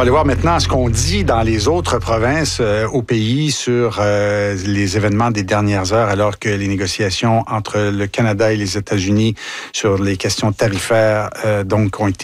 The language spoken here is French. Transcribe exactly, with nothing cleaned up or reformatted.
va aller voir maintenant ce qu'on dit dans les autres provinces euh, au pays sur euh, les événements des dernières heures, alors que les négociations entre le Canada et les États-Unis sur les questions tarifaires euh, donc ont été